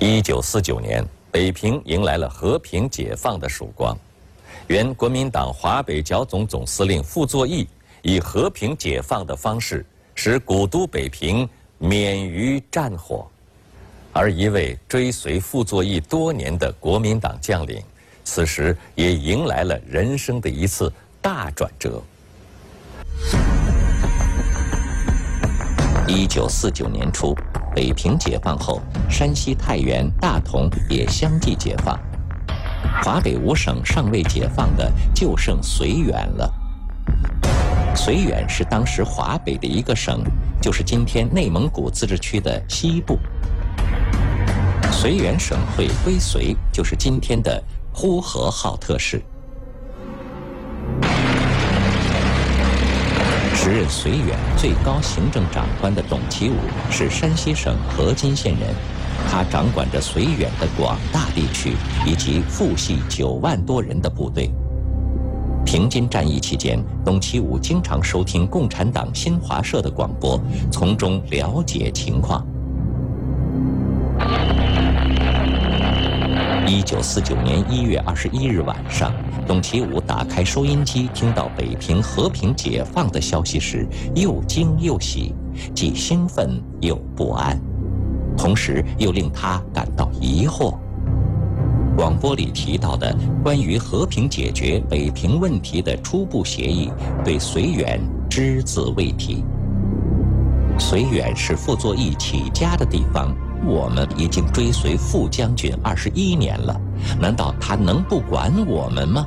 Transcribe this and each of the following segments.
1949年，北平迎来了和平解放的曙光。原国民党华北剿总总司令傅作义以和平解放的方式，使古都北平免于战火。而一位追随傅作义多年的国民党将领，此时也迎来了人生的一次大转折。1949年初，北平解放后，山西太原、大同也相继解放。华北5省尚未解放的，就剩绥远了。绥远是当时华北的一个省，就是今天内蒙古自治区的西部。绥远省会归绥，就是今天的呼和浩特市。时任绥远最高行政长官的董其武是山西省河津县人，他掌管着绥远的广大地区以及父系9万多人的部队。平津战役期间，董其武经常收听共产党新华社的广播，从中了解情况。1949年1月21日晚上，董其武打开收音机，听到北平和平解放的消息时，又惊又喜，既兴奋又不安，同时又令他感到疑惑。广播里提到的关于和平解决北平问题的初步协议，对绥远只字未提。绥远是傅作义起家的地方，我们已经追随傅将军21年了，难道他能不管我们吗？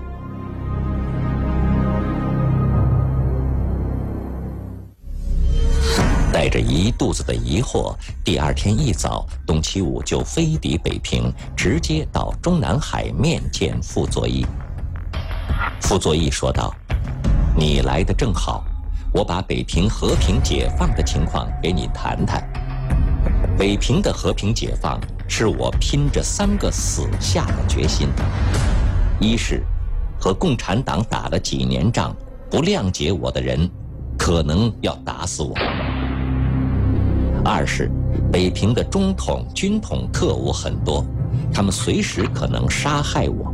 带着一肚子的疑惑，第2天一早，董其武就飞抵北平，直接到中南海面见傅作义。傅作义说道：“你来得正好，我把北平和平解放的情况给你谈谈。北平的和平解放是我拼着3个死下的决心：一是和共产党打了几年仗，不谅解我的人可能要打死我；二是北平的中统、军统特务很多，他们随时可能杀害我；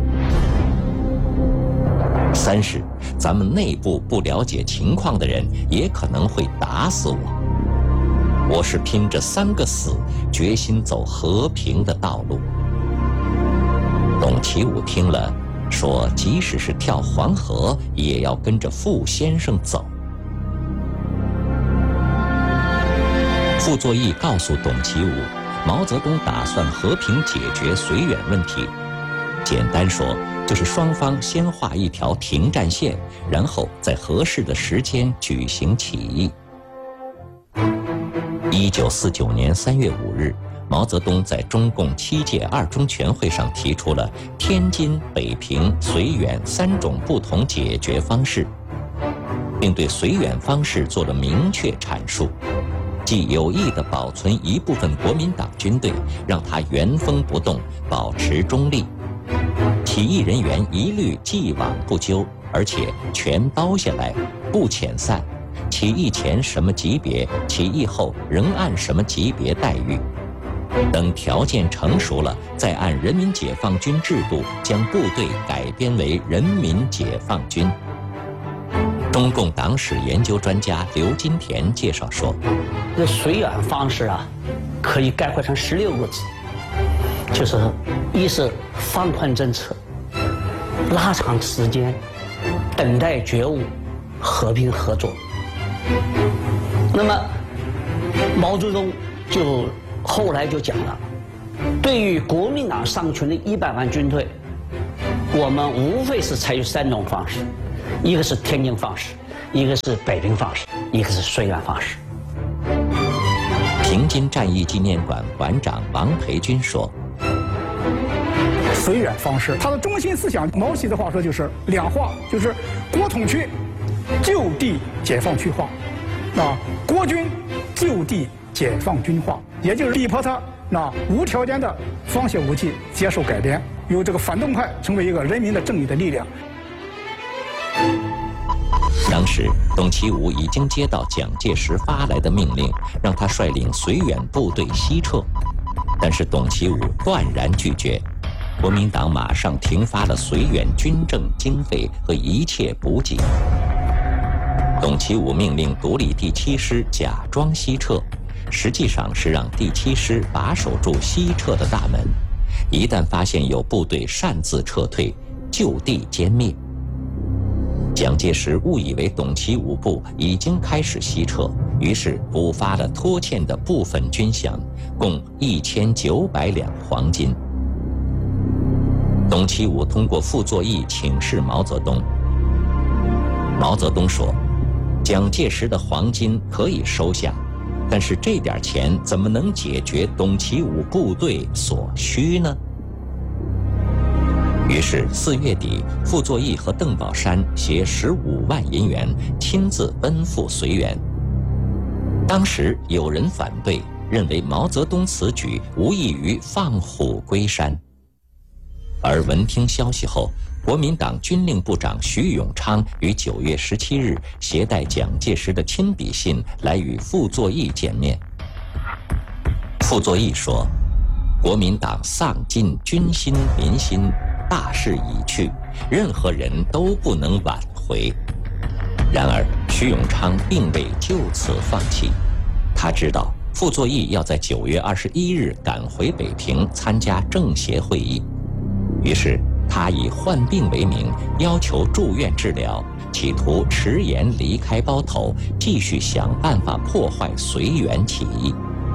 三是咱们内部不了解情况的人也可能会打死我。我是拼着3个死，决心走和平的道路。”董其武听了，说即使是跳黄河，也要跟着傅先生走。傅作义告诉董其武，毛泽东打算和平解决绥远问题，简单说就是双方先画一条停战线，然后在合适的时间举行起义。1949年3月5日，毛泽东在中共7届2中全会上提出了天津、北平、绥远3种不同解决方式，并对绥远方式做了明确阐述，即有意地保存一部分国民党军队，让它原封不动，保持中立；起义人员一律既往不咎，而且全包下来，不遣散。起义前什么级别，起义后仍按什么级别待遇。等条件成熟了，再按人民解放军制度将部队改编为人民解放军。中共党史研究专家刘金田介绍说， 这绥远方式啊，可以概括成16个字，就是一是放宽政策，拉长时间，等待觉悟，和平合作。那么毛泽东就后来就讲了，对于国民党上群的100万军队，我们无非是采取3种方式，一个是天津方式，一个是北平方式，一个是绥远方式。 平津战役纪念馆馆长王培军说， 绥远方式它的中心思想，毛主席的话说就是2化，就是国统区就地解放区化，国军就地解放军化，也就是逼迫他无条件的放下武器，接受改编，由这个反动派成为一个人民的正义的力量。 当时董其武已经接到蒋介石发来的命令，让他率领绥远部队西撤。 但是董其武断然拒绝，国民党马上停发了绥远军政经费和一切补给。董其武命令独立第7师假装西撤，实际上是让第7师把守住西撤的大门，一旦发现有部队擅自撤退，就地歼灭。蒋介石误以为董其武部已经开始西撤，于是补发了拖欠的部分军饷，共1900两黄金。董其武通过傅作义请示毛泽东，毛泽东说，蒋介石的黄金可以收下，但是这点钱怎么能解决董其武部队所需呢？于是4月底，傅作义和邓宝山携15万银元亲自奔赴绥远。当时有人反对，认为毛泽东此举无异于放虎归山。而闻听消息后，国民党军令部长徐永昌于9月17日携带蒋介石的亲笔信来与傅作义见面。傅作义说，国民党丧尽军心民心，大势已去，任何人都不能挽回。然而徐永昌并未就此放弃，他知道傅作义要在9月21日赶回北平参加政协会议，于是他以患病为名，要求住院治疗，企图迟延离开包头，继续想办法破坏绥远起义。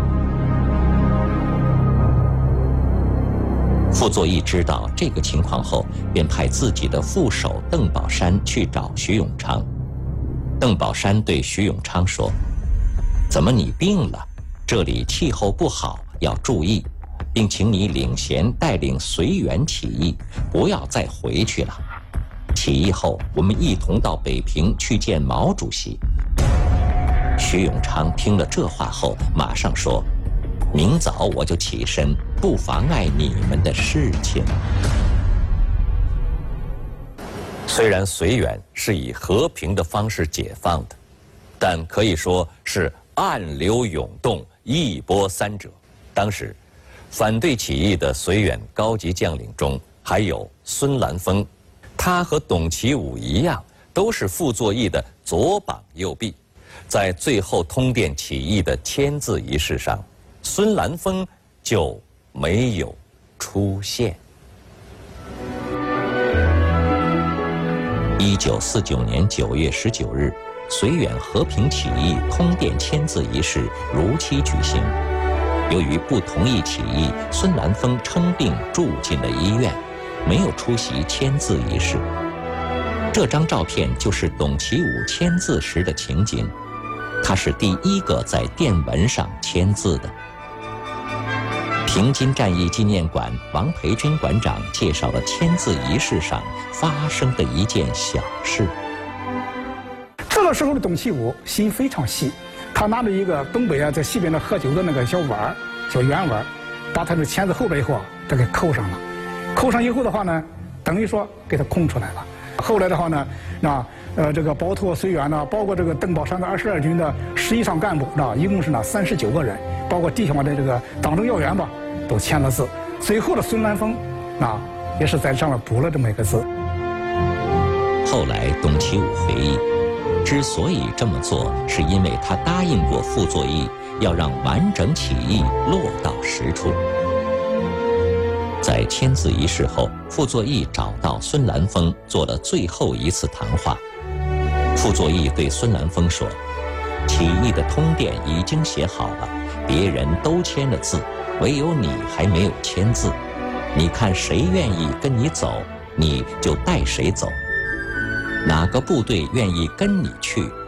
傅作义知道这个情况后，便派自己的副手邓宝山去找徐永昌。邓宝山对徐永昌说，怎么你病了？这里气候不好，要注意，并请你领衔带领绥远起义，不要再回去了。起义后，我们一同到北平去见毛主席。徐永昌听了这话后，马上说，明早我就起身，不妨碍你们的事情。虽然绥远是以和平的方式解放的，但可以说是暗流涌动，一波三折。当时反对起义的绥远高级将领中还有孙兰峰，他和董其武一样，都是傅作义的左膀右臂。在最后通电起义的签字仪式上，孙兰峰就没有出现。1949年9月19日，绥远和平起义通电签字仪式如期举行。由于不同意起义，孙兰峰称病住进了医院，没有出席签字仪式。这张照片就是董其武签字时的情景，他是第一个在电文上签字的。平津战役纪念馆王培军馆长介绍了签字仪式上发生的一件小事。 这个时候的董其武心非常细，他拿着一个东北在西边的喝酒的那个小碗，小圆碗，把他的签字后边以后这给扣上了。扣上以后的话呢，等于说给他空出来了。后来的话呢，这个包头绥远呢，包括这个邓宝山的22军的实际上干部一共是39个人，包括地下的这个党政要员吧，都签了字。最后的孙兰峰也是在上面补了这么一个字。 后来董其武回忆，之所以这么做，是因为他答应过傅作义，要让完整起义落到实处。在签字仪式后，傅作义找到孙兰峰做了最后一次谈话。傅作义对孙兰峰说，起义的通电已经写好了，别人都签了字，唯有你还没有签字。你看谁愿意跟你走，你就带谁走。哪个部队愿意跟你去，